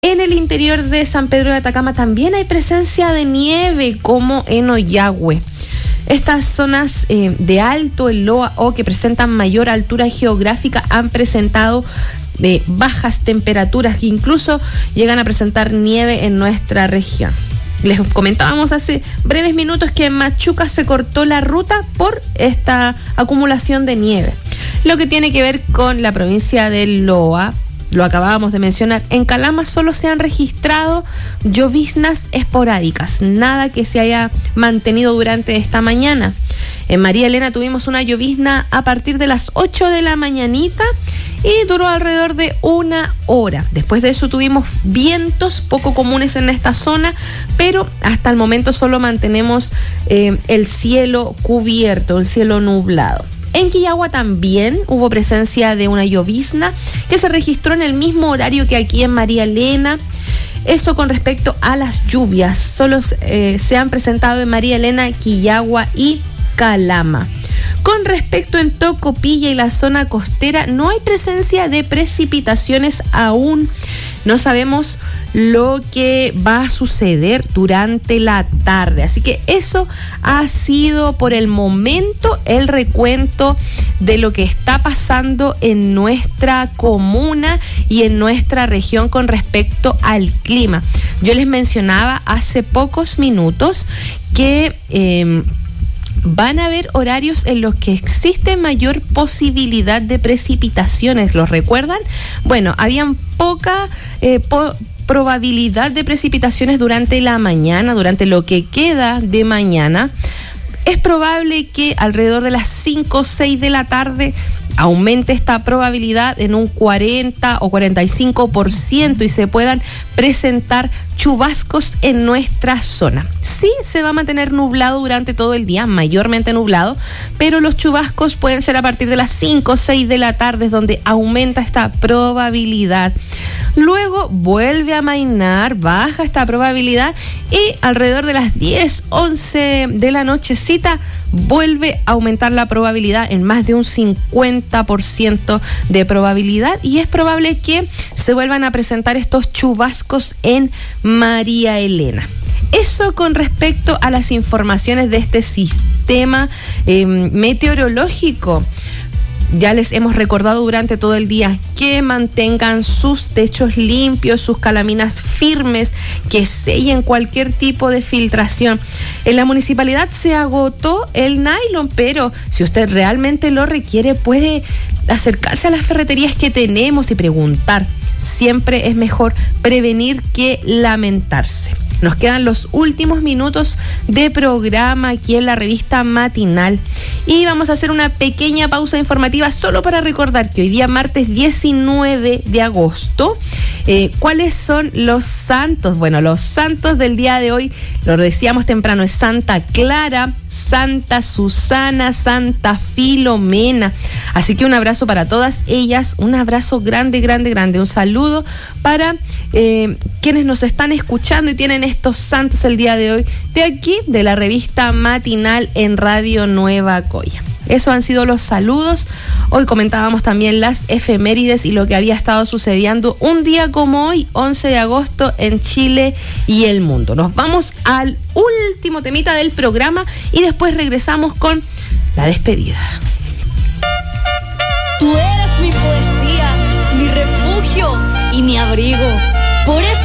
En el interior de San Pedro de Atacama también hay presencia de nieve, como en Ollagüe. Estas zonas de alto el Loa o que presentan mayor altura geográfica han presentado bajas temperaturas que incluso llegan a presentar nieve en nuestra región. Les comentábamos hace breves minutos que en Machuca se cortó la ruta por esta acumulación de nieve. Lo que tiene que ver con la provincia del Loa, lo acabábamos de mencionar, en Calama solo se han registrado lloviznas esporádicas, nada que se haya mantenido durante esta mañana. En María Elena tuvimos una llovizna a partir de las 8 de la mañanita y duró alrededor de 1 hora. Después de eso tuvimos vientos poco comunes en esta zona, pero hasta el momento solo mantenemos el cielo cubierto, el cielo nublado. En Quillagua también hubo presencia de una llovizna que se registró en el mismo horario que aquí en María Elena. Eso con respecto a las lluvias. Solo se han presentado en María Elena, Quillagua y Calama. Con respecto en Tocopilla y la zona costera, no hay presencia de precipitaciones aún. No sabemos lo que va a suceder durante la tarde. Así que eso ha sido por el momento el recuento de lo que está pasando en nuestra comuna y en nuestra región con respecto al clima. Yo les mencionaba hace pocos minutos que van a haber horarios en los que existe mayor posibilidad de precipitaciones. ¿Los recuerdan? Bueno, habían poca probabilidad de precipitaciones durante la mañana, durante lo que queda de mañana. Es probable que alrededor de las 5 o 6 de la tarde aumente esta probabilidad en un 40 o 45% y se puedan presentar chubascos en nuestra zona. Sí, se va a mantener nublado durante todo el día, mayormente nublado, pero los chubascos pueden ser a partir de las 5 o 6 de la tarde, es donde aumenta esta probabilidad. Luego vuelve a amainar, baja esta probabilidad y alrededor de las 10, 11 de la nochecita vuelve a aumentar la probabilidad en más de un 50% de probabilidad y es probable que se vuelvan a presentar estos chubascos en María Elena. Eso con respecto a las informaciones de este sistema meteorológico. Ya les hemos recordado durante todo el día que mantengan sus techos limpios, sus calaminas firmes, que sellen cualquier tipo de filtración. En la municipalidad se agotó el nylon, pero si usted realmente lo requiere, puede acercarse a las ferreterías que tenemos y preguntar. Siempre es mejor prevenir que lamentarse. Nos quedan los últimos minutos de programa aquí en la revista matinal y vamos a hacer una pequeña pausa informativa solo para recordar que hoy día martes 19 de agosto, ¿cuáles son los santos? Bueno, los santos del día de hoy, lo decíamos temprano, es Santa Clara, Santa Susana, Santa Filomena. Así que un abrazo para todas ellas, un abrazo grande, grande, grande, un saludo para quienes nos están escuchando y tienen estos santos el día de hoy, de aquí, de la revista matinal en Radio Nueva Coya. Esos han sido los saludos. Hoy comentábamos también las efemérides y lo que había estado sucediendo un día como hoy, 11 de agosto, en Chile y el mundo. Nos vamos al último temita del programa y después regresamos con la despedida. Tú eres mi poesía, mi refugio y mi abrigo. Por eso